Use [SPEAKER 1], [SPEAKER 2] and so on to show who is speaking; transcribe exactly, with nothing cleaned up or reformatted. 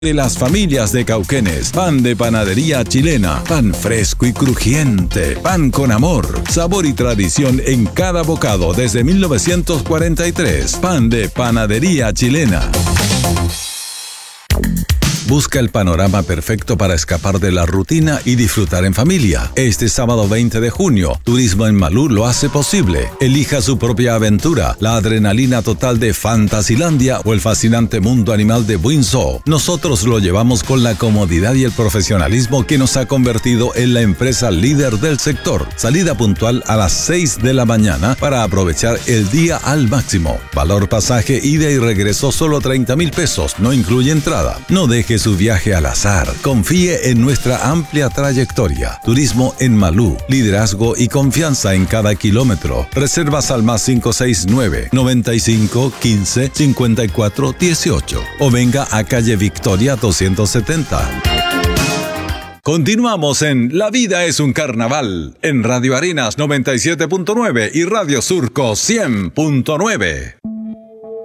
[SPEAKER 1] de las familias de Cauquenes. Pan de panadería chilena. Pan fresco y crujiente. Pan con amor, sabor y tradición en cada bocado desde mil novecientos cuarenta y tres. Pan de panadería chilena. Busca el panorama perfecto para escapar de la rutina y disfrutar en familia. Este sábado veinte de junio, Turismo en Malú lo hace posible. Elija su propia aventura, la adrenalina total de Fantasilandia o el fascinante mundo animal de Buinzo. Nosotros lo llevamos con la comodidad y el profesionalismo que nos ha convertido en la empresa líder del sector. Salida puntual a las seis de la mañana para aprovechar el día al máximo. Valor pasaje, ida y regreso solo treinta mil pesos, no incluye entrada. No deje su viaje al azar. Confíe en nuestra amplia trayectoria. Turismo en Malú. Liderazgo y confianza en cada kilómetro. Reservas al más cinco seis nueve, noventa y cinco, quince, cincuenta y cuatro, dieciocho. O venga a calle Victoria doscientos setenta. Continuamos en La Vida es un Carnaval en Radio Arenas noventa y siete punto nueve y Radio Surco cien punto nueve.